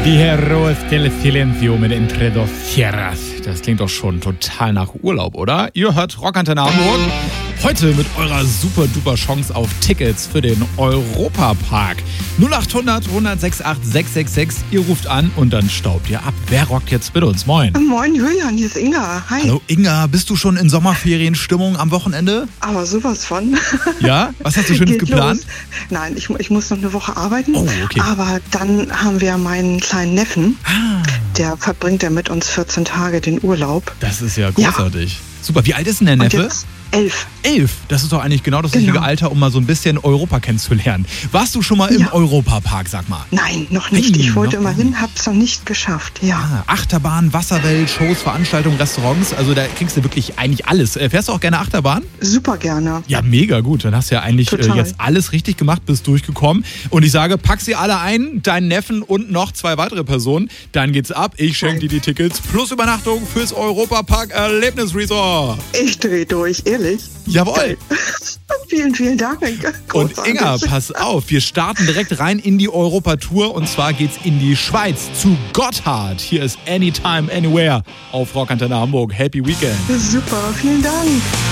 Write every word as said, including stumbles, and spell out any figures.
Die Heroes del Silencio mit Entre dos Sierras. Das klingt doch schon total nach Urlaub, oder? Ihr hört Rockantenne Hamburg. Heute mit eurer super duper Chance auf Tickets für den Europapark. null acht hundert, hundertsechsundachtzig, sechshundertsechsundsechzig. Ihr ruft an und dann staubt ihr ab. Wer rockt jetzt mit uns? Moin. Moin Julian, hier ist Inga. Hi. Hallo Inga, bist du schon in Sommerferienstimmung am Wochenende? Aber sowas von. Ja? Was hast du Schönes Geht geplant? los. Nein, ich, ich muss noch eine Woche arbeiten. Oh, okay. Aber dann haben wir meinen kleinen Neffen. Ah, Der verbringt ja mit uns vierzehn Tage den Urlaub. das ist ja großartig. Super, wie alt ist denn der Und Neffe? jetzt elf. Elf. Das ist doch eigentlich genau das richtige Genau. Alter, um mal so ein bisschen Europa kennenzulernen. Warst du schon mal im Ja. Europapark, sag mal? Nein, noch nicht. Hey, Ich wollte noch immer nicht. hin, hab's noch nicht geschafft. Ja. Ah, Achterbahn, Wasserwelt, Shows, Veranstaltungen, Restaurants. Also da kriegst du wirklich eigentlich alles. Äh, Fährst du auch gerne Achterbahn? Super gerne. Ja, mega gut. Dann hast du ja eigentlich äh, Total. jetzt alles richtig gemacht, bist durchgekommen. Und ich sage, pack sie alle ein, deinen Neffen und noch zwei weitere Personen. Dann geht's ab. Ich schenke dir die Tickets plus Übernachtung fürs Europapark Erlebnisresort. Ich dreh durch, ehrlich. Jawohl. Vielen, vielen Dank. Und Großartig. Inga, pass auf, wir starten direkt rein in die Europatour und zwar geht's in die Schweiz zu Gotthard. Hier ist Anytime, Anywhere auf Rockantenne Hamburg. Happy Weekend. Super, vielen Dank.